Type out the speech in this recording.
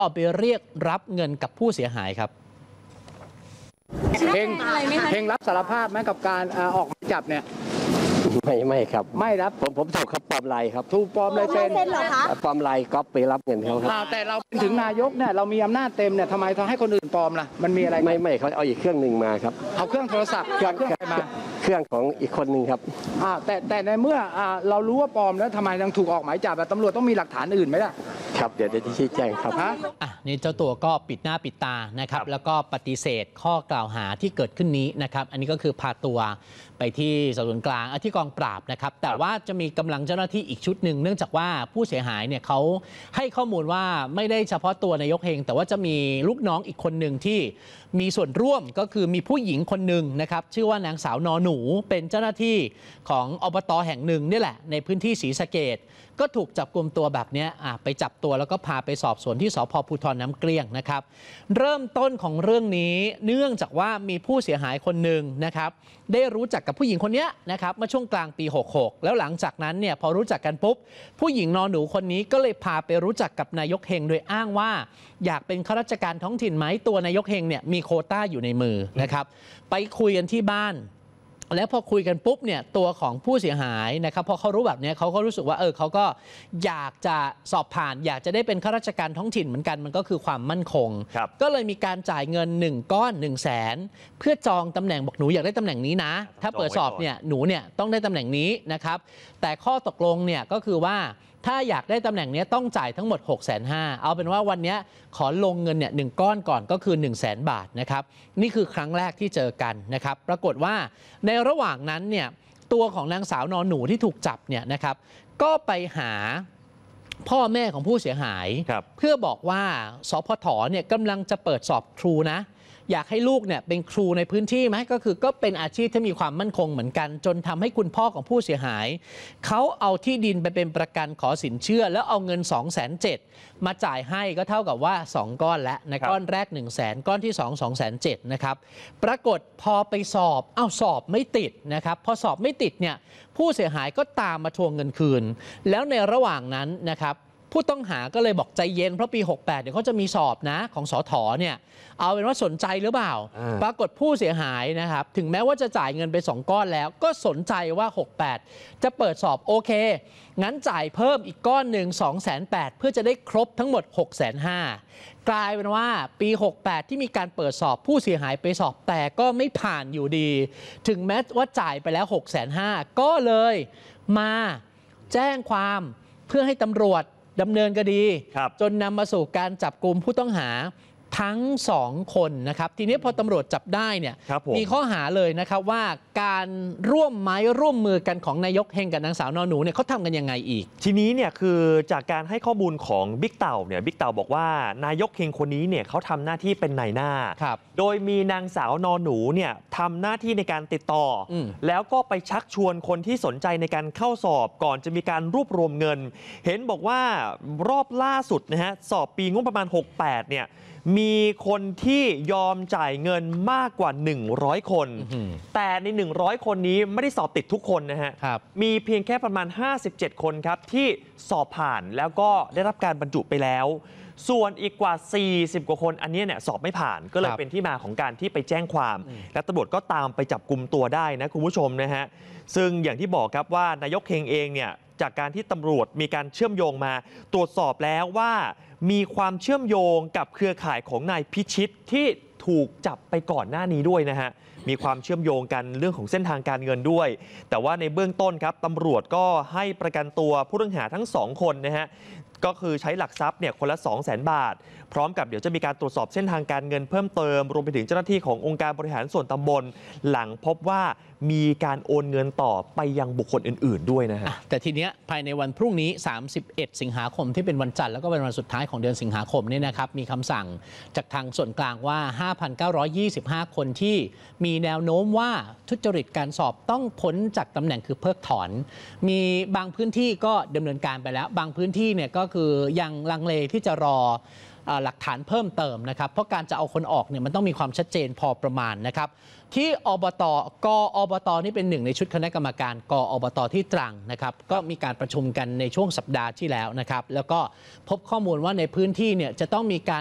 ออกไปเรียกรับเงินกับผู้เสียหายครับเฮงรับสารภาพไหมกับการออกหมายจับเนี่ยไม่ครับไม่รับผมถูกเขาปลอมลายครับถูกปลอมลายเซ็นเหรอคะปลอมลายก๊อปไปรับเงินเขาครับแต่เราเป็นถึงนายกเนี่ยเรามีอำนาจเต็มเนี่ยทำไมต้องให้คนอื่นปลอมล่ะมันมีอะไรไม่เขาเอาอีกเครื่องหนึ่งมาครับเอาเครื่องโทรศัพท์เครื่องมาเครื่องของอีกคนหนึ่งครับแต่ในเมื่อเรารู้ว่าปลอมแล้วทำไมยังถูกออกหมายจับตำรวจต้องมีหลักฐานอื่นไหมล่ะครับเดี๋ยวจะชี้แจงครับนี่เจ้าตัวก็ปิดหน้าปิดตานะครับแล้วก็ปฏิเสธข้อกล่าวหาที่เกิดขึ้นนี้นะครับอันนี้ก็คือพาตัวไปที่สอบสวนกลางที่กองปราบนะครับแต่ว่าจะมีกำลังเจ้าหน้าที่อีกชุดหนึ่งเนื่องจากว่าผู้เสียหายเนี่ยเขาให้ข้อมูลว่าไม่ได้เฉพาะตัวนายกเฮงแต่ว่าจะมีลูกน้องอีกคนหนึ่งที่มีส่วนร่วมก็คือมีผู้หญิงคนหนึ่งนะครับชื่อว่านางสาวนอหนูเป็นเจ้าหน้าที่ของอบต.แห่งหนึ่งนี่แหละในพื้นที่ศรีสะเกษก็ถูกจับกุมตัวแบบนี้ไปจับตัวแล้วก็พาไปสอบสวนที่สภ.ภูธรน้ำเกลี้ยงนะครับเริ่มต้นของเรื่องนี้เนื่องจากว่ามีผู้เสียหายคนหนึ่งนะครับได้รู้จักกับผู้หญิงคนนี้นะครับเมื่อช่วงกลางปี66แล้วหลังจากนั้นเนี่ยพอรู้จักกันปุ๊บผู้หญิงนอหนูคนนี้ก็เลยพาไปรู้จักกับนายกเฮงโดยอ้างว่าอยากเป็นข้าราชการท้องถิ่นไหมตัวนายกเฮงเนี่ยมีโควต้าอยู่ในมือนะครับไปคุยกันที่บ้านแล้วพอคุยกันปุ๊บเนี่ยตัวของผู้เสียหายนะครับพอเขารู้แบบนี้เขาก็รู้สึกว่าเขาก็อยากจะสอบผ่านอยากจะได้เป็นข้าราชการท้องถิ่นเหมือนกันมันก็คือความมั่นคงก็เลยมีการจ่ายเงิน1 ก้อน 100,000เพื่อจองตำแหน่งบอกหนูอยากได้ตำแหน่งนี้นะถ้าเปิดสอบเนี่ยหนูเนี่ยต้องได้ตำแหน่งนี้นะครับแต่ข้อตกลงเนี่ยก็คือว่าถ้าอยากได้ตำแหน่งนี้ต้องจ่ายทั้งหมด 650,000เอาเป็นว่าวันนี้ขอลงเงินเนี่ย1 ก้อนก่อนก็คือ 100,000 บาทนะครับนี่คือครั้งแรกที่เจอกันนะครับปรากฏว่าในระหว่างนั้นเนี่ยตัวของนางสาวนอหนูที่ถูกจับเนี่ยนะครับก็ไปหาพ่อแม่ของผู้เสียหายเพื่อบอกว่าสพฐเนี่ยกำลังจะเปิดสอบครูนะอยากให้ลูกเนี่ยเป็นครูในพื้นที่ไหมก็เป็นอาชีพที่มีความมั่นคงเหมือนกันจนทำให้คุณพ่อของผู้เสียหายเขาเอาที่ดินไปเป็นประกันขอสินเชื่อแล้วเอาเงิน 270,000 มาจ่ายให้ก็เท่ากับว่า2 ก้อนแล้วในก้อนแรก 100,000 ก้อนที่2 270,000นะครับปรากฏพอไปสอบสอบไม่ติดนะครับพอสอบไม่ติดเนี่ยผู้เสียหายก็ตามมาทวงเงินคืนแล้วในระหว่างนั้นนะครับผู้ต้องหาก็เลยบอกใจเย็นเพราะปี68เดี๋ยวเขาจะมีสอบนะของสฐเนี่ยเอาเป็นว่าสนใจหรือเปล่าปรากฏผู้เสียหายนะครับถึงแม้ว่าจะจ่ายเงินไป2 ก้อนแล้วก็สนใจว่า68จะเปิดสอบโอเคงั้นจ่ายเพิ่มอีกก้อนหนึ่ง 280,000 เพื่อจะได้ครบทั้งหมด 650,000 กลายเป็นว่าปี68ที่มีการเปิดสอบผู้เสียหายไปสอบแต่ก็ไม่ผ่านอยู่ดีถึงแม้ว่าจ่ายไปแล้ว 650,000 ก็เลยมาแจ้งความเพื่อให้ตำรวจดำเนินคดีจนนำมาสู่การจับกุมผู้ต้องหาทั้ง2 คนนะครับทีนี้พอตำรวจจับได้เนี่ยมีข้อหาเลยนะครับว่าการร่วมไม้ร่วมมือกันของนายกเฮงกับนางสาวนอหนูเนี่ยเขาทำกันยังไงอีกทีนี้เนี่ยคือจากการให้ข้อมูลของบิ๊กเต่าเนี่ยบิ๊กเต่าบอกว่านายกเฮงคนนี้เนี่ยเขาทำหน้าที่เป็นนายหน้าโดยมีนางสาวนอหนูเนี่ยทำหน้าที่ในการติดต่อแล้วก็ไปชักชวนคนที่สนใจในการเข้าสอบก่อนจะมีการรวบรวมเงินเห็นบอกว่ารอบล่าสุดนะฮะสอบปีงบประมาณ68เนี่ยมีคนที่ยอมจ่ายเงินมากกว่า100 คนแต่ใน100 คนนี้ไม่ได้สอบติดทุกคนนะฮะมีเพียงแค่ประมาณ57 คนครับที่สอบผ่านแล้วก็ได้รับการบรรจุไปแล้วส่วนอีกกว่า40 กว่าคนอันนี้เนี่ยสอบไม่ผ่านก็เลยเป็นที่มาของการที่ไปแจ้งความและตำรวจก็ตามไปจับกุมตัวได้นะคุณผู้ชมนะฮะซึ่งอย่างที่บอกครับว่านายกเฮงเองเนี่ยจากการที่ตำรวจมีการเชื่อมโยงมาตรวจสอบแล้วว่ามีความเชื่อมโยงกับเครือข่ายของนายพิชิตที่ถูกจับไปก่อนหน้านี้ด้วยนะฮะมีความเชื่อมโยงกันเรื่องของเส้นทางการเงินด้วยแต่ว่าในเบื้องต้นครับตำรวจก็ให้ประกันตัวผู้ต้องหาทั้ง2 คนนะฮะก็คือใช้หลักทรัพย์เนี่ยคนละ 200,000 บาทพร้อมกับเดี๋ยวจะมีการตรวจสอบเส้นทางการเงินเพิ่มเติมรวมไปถึงเจ้าหน้าที่ขององค์การบริหารส่วนตำบลหลังพบว่ามีการโอนเงินต่อไปยังบุคคลอื่นๆด้วยนะฮะแต่ทีเนี้ยภายในวันพรุ่งนี้31 สิงหาคมที่เป็นวันจันทร์แล้วก็เป็นวันสุดท้ายของเดือนสิงหาคมเนี่ยนะครับมีคำสั่งจากทางส่วนกลางว่า 5,925 คนที่มีแนวโน้มว่าทุจริตการสอบต้องพ้นจากตำแหน่งคือเพิกถอนมีบางพื้นที่ก็ดำเนินการไปแล้วบางพื้นที่เนี่ยก็คือยังลังเลที่จะรอหลักฐานเพิ่มเติมนะครับเพราะการจะเอาคนออกเนี่ยมันต้องมีความชัดเจนพอประมาณนะครับที่อบต.กอบต.นี่เป็นหนึ่งในชุดคณะกรรมการกอบต.ที่ตรังนะครับก็มีการประชุมกันในช่วงสัปดาห์ที่แล้วนะครับแล้วก็พบข้อมูลว่าในพื้นที่เนี่ยจะต้องมีการ